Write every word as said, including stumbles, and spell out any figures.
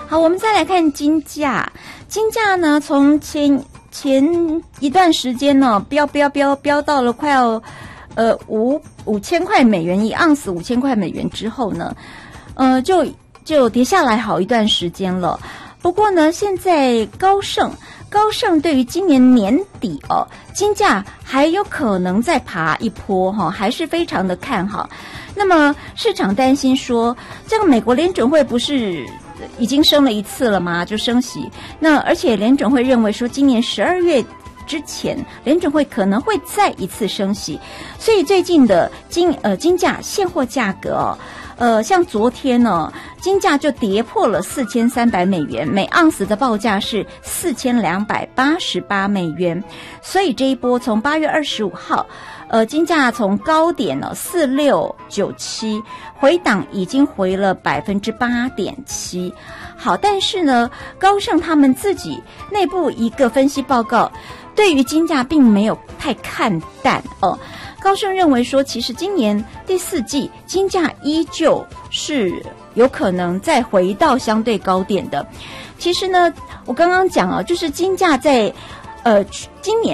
好，我们再来看金价，金价呢，从前前一段时间呢，飙飙飙飙到了快要呃五五千块美元一盎司，五千块美元之后呢，呃，就就跌下来好一段时间了。不过呢，现在高盛高盛对于今年年底哦，金价还有可能再爬一波哈、哦，还是非常的看好。那么市场担心说，这个美国联准会不是已经升了一次了吗？就升息。那而且联准会认为说，今年十二月之前，联准会可能会再一次升息，所以最近的金呃金价现货价格哦。呃，像昨天呢，金价就跌破了四千三百美元，每盎司的报价是四千两百八十八美元。所以这一波从八月二十五号，呃，金价从高点呢四六九七回档已经回了百分之八点七。好，但是呢，高盛他们自己内部一个分析报告，对于金价并没有太看淡哦。高盛认为说，其实今年第四季金价依旧是有可能再回到相对高点的。其实呢，我刚刚讲啊，就是金价在呃今年